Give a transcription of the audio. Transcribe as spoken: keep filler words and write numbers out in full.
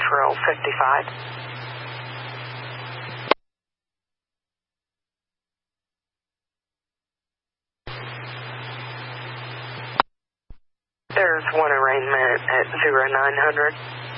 Trill fifty-five. There's one arraignment at zero nine hundred.